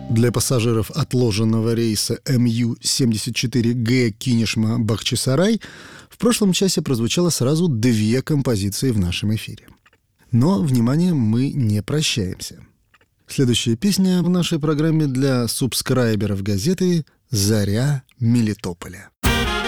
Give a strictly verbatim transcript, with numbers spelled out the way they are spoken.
Для пассажиров отложенного рейса эм ю семьдесят четыре гэ Кинешма-Бахчисарай в прошлом часе прозвучало сразу две композиции в нашем эфире. Но, внимание, мы не прощаемся. Следующая песня в нашей программе для субскрайберов газеты «Заря Мелитополя».